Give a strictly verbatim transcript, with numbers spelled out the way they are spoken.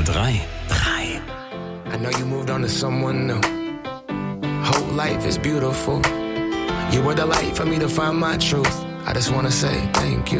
SWR drei. drei. I know you moved on to someone new. Whole life is beautiful. You were the light for me to find my truth. I just wanna say thank you.